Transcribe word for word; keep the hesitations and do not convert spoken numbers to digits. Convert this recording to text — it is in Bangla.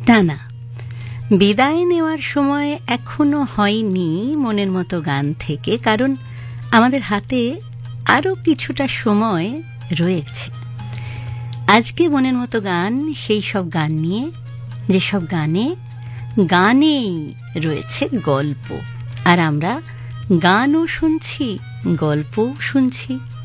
না না, বিদায় নেওয়ার সময় এখনো হয়নি মনের মতো গান থেকে, কারণ আমাদের হাতে আরো কিছুটা সময় রয়েছে। আজকে মনের মতো গান সেই সব গান নিয়ে, যেসব গানে গানেই রয়েছে গল্প, আর আমরা গানও শুনছি, গল্পও শুনছি।